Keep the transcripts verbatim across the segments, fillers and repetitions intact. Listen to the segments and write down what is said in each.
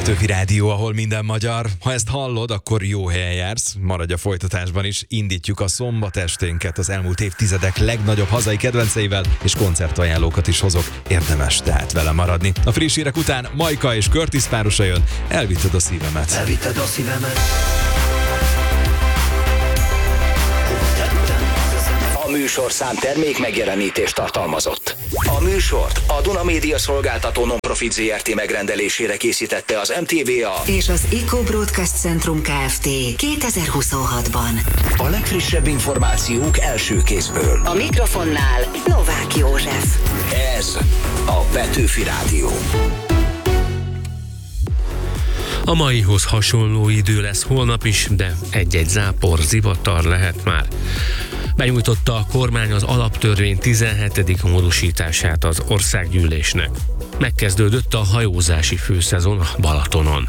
Petőfi Rádió, ahol minden magyar. Ha ezt hallod, akkor jó helyen jársz. Maradj a folytatásban is. Indítjuk a szombatesténket az elmúlt évtizedek legnagyobb hazai kedvenceivel, és koncertajánlókat is hozok. Érdemes tehát vele maradni. A friss hírek után Majka és Curtis párosa jön. Elvitted a szívemet. Elvitted a szívemet. A műsorszám termék megjelenítést tartalmazott. A műsort a Duna Média Szolgáltató Non-Profit zé er té megrendelésére készítette az em té vé á és az Eco Broadcast Centrum Kft. kétezer-huszonhatban. A legfrissebb információk első kézből. A mikrofonnál Novák József. Ez a Petőfi Rádió. A maihoz hasonló idő lesz holnap is, de egy-egy zápor, zivatar lehet már. Benyújtotta a kormány az alaptörvény tizenhetedik módosítását az országgyűlésnek. Megkezdődött a hajózási főszezon a Balatonon.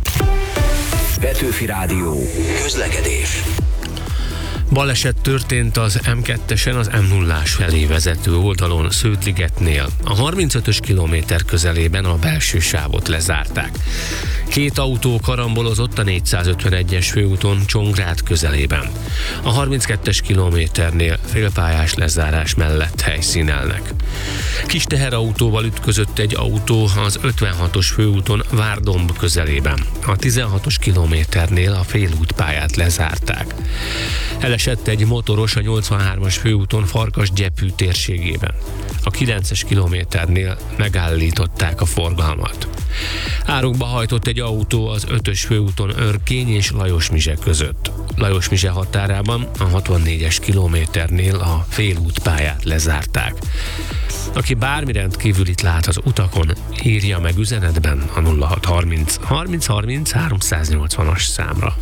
Petőfi Rádió. Közlekedés. Baleset történt az em kettesen az em nullás felé vezető oldalon Sződ-ligetnél. A harmincötös kilométer közelében a belső sávot lezárták. Két autó karambolozott a négyszázötvenegyes főúton Csongrád közelében. A harminckettes kilométernél félpályás lezárás mellett helyszínelnek. Kis teherautóval ütközött egy autó az ötvenhatos főúton Várdomb közelében. A tizenhatos kilométernél a félútpályát lezárták. Elesett egy motoros a nyolcvanhármas főúton Farkasgyepű térségében. A kilences kilométernél megállították a forgalmat. Árokba hajtott egy autó az ötös főúton Örkény és Lajosmizse között. Lajosmizse határában a hatvannégyes kilométernél a félútpályát lezárták. Aki bármi rendkívülit lát az utakon, írja meg üzenetben a nulla hatszázharminc harminc harminc háromszáznyolcvanas számra.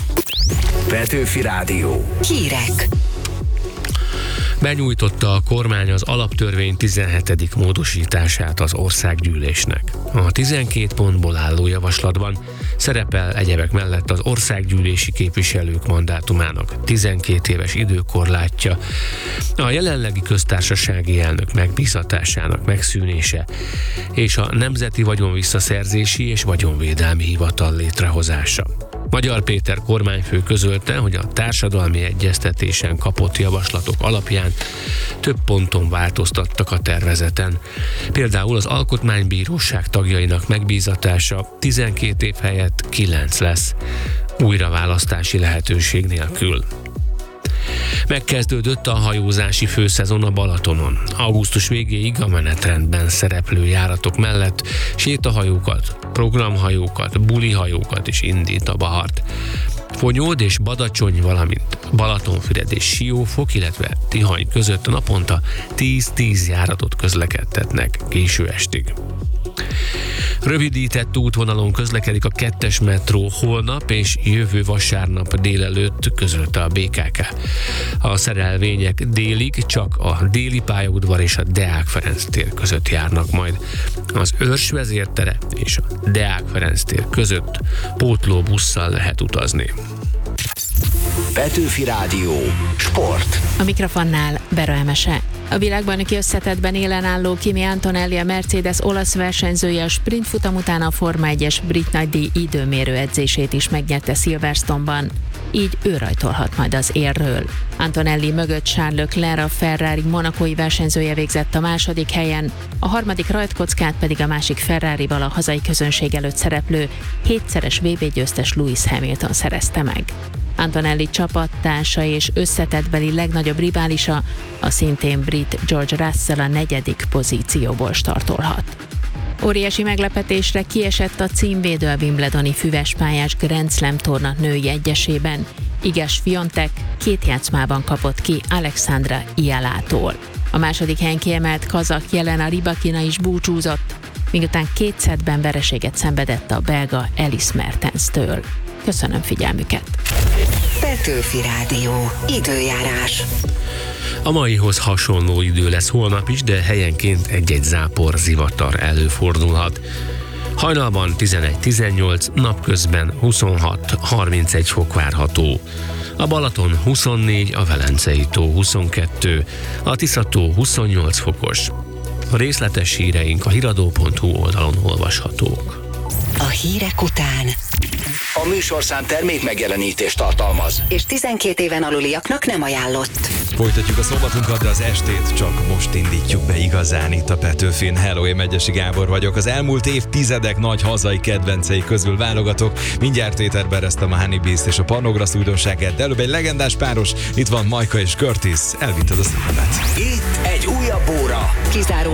Petőfi Rádió. Hírek. Benyújtotta a kormány az alaptörvény tizenhetedik módosítását az országgyűlésnek. A tizenkét pontból álló javaslatban szerepel egyebek mellett az országgyűlési képviselők mandátumának tizenkét éves időkorlátja, a jelenlegi köztársasági elnök megbízatásának megszűnése és a Nemzeti Vagyonvisszaszerzési és Vagyonvédelmi Hivatal létrehozása. Magyar Péter kormányfő közölte, hogy a társadalmi egyeztetésen kapott javaslatok alapján több ponton változtattak a tervezeten. Például az Alkotmánybíróság tagjainak megbízatása tizenkét év helyett kilenc lesz, újraválasztási lehetőség nélkül. Megkezdődött a hajózási főszezon a Balatonon. Augusztus végéig a menetrendben szereplő járatok mellett sétahajókat, programhajókat, bulihajókat is indít a Bahart. Fonyód és Badacsony, valamint Balatonfüred és Siófok, illetve Tihany között naponta tíz-tíz járatot közlekedtetnek késő estig. Rövidített útvonalon közlekedik a kettes metró holnap és jövő vasárnap délelőtt, közölte a bé ká ká. A szerelvények délig csak a déli pályaudvar és a Deák Ferenc tér között járnak majd. Az Őrs vezértere és a Deák Ferenc tér között pótlóbusszal lehet utazni. Petőfi Rádió. Sport. A mikrofonnál Bera Emese. A világbajnoki összetettben élen álló Kimi Antonelli, a Mercedes olasz versenyzője a sprintfutam után a Forma egyes brit nagydíj időmérő edzését is megnyerte Silverstone-ban. Így ő rajtolhat majd az érről. Antonelli mögött Charles Leclerc, a Ferrari monakói versenyzője végzett a második helyen, a harmadik rajtkockát pedig a másik Ferrarival a hazai közönség előtt szereplő hétszeres vé bé győztes Lewis Hamilton szerezte meg. Antonelli csapattársa és összetettbeli legnagyobb riválisa, a szintén brit George Russell a negyedik pozícióból startolhat. Óriási meglepetésre kiesett a címvédő a wimbledoni füvespályás Grand Slam torna női egyesében. Iga Swiatek két játszmában kapott ki Alexandra Ialától. A második helyen kiemelt kazak Jelena Rybakina is búcsúzott, miután két szettben vereséget szenvedett a belga Ellis Mertenstől. Köszönöm figyelmüket! Petőfi Rádió. Időjárás. A maihoz hasonló idő lesz holnap is, de helyenként egy-egy zápor, zivatar előfordulhat. Hajnalban tizenegy-tizennyolc, napközben huszonhat-harmincegy fok várható. A Balaton huszonnégy, a Velencei tó huszonkettő, a Tisza-tó huszonnyolc fokos. A részletes híreink a hiradó pont hu oldalon olvashatók. A hírek után. A műsorszám termék megjelenítést tartalmaz. És tizenkét éven aluliaknak nem ajánlott. Folytatjuk a szombatunkat, de az estét csak most indítjuk be igazán itt a Petőfin. Hello, én Megyesi Gábor vagyok. Az elmúlt évtizedek nagy hazai kedvencei közül válogatok. Mindjárt éterbe eresztem a Honey Beast és a Pornograph újdonságát, de előbb egy legendás páros. Itt van Majka és Curtis. Elvitted a szememet. Itt egy újabb óra. Kizárólag